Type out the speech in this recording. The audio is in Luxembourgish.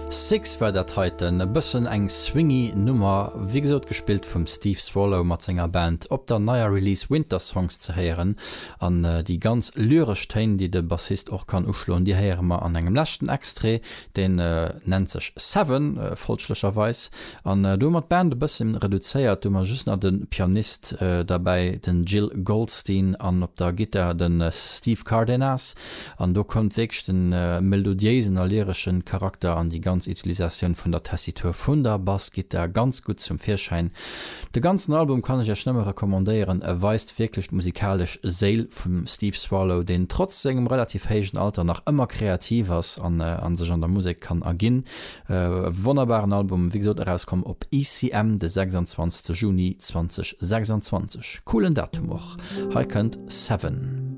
Six war dat heute e bëssen eng swingy Nummer wie gesot gespielt vum Steve Swallow mat senger Band op der neuer Release Wintersongs ze heieren an die ganz lyrisch Tein, die de Bassist auch kann uschloen, die heieren ma an engem lächten Extré, den nennt sech Seven vollschlecherweis an du mat Band bëssen reduzéiert, du just na den Pianist dabei den Jill Goldstein an op der Gitter den Steve Cardenas an du kommt wegg den melodiesen lyrischen Charakter an die ganz Utilisation von der Tessitur vun der Bass geht der ganz gut zum Vierschein. De ganzen Album kann ich ja schnell rekommandieren, weist wirklich musikalisch Seel vom Steve Swallow, den trotz segem relativ hegen Alter nach immer kreativ was an sich an der Musik kann agin. Wunderbaren Album, wie gesagt, herauskommen op ECM de 26. Juni 2026. Coolen Datum auch. Hier könnt Seven.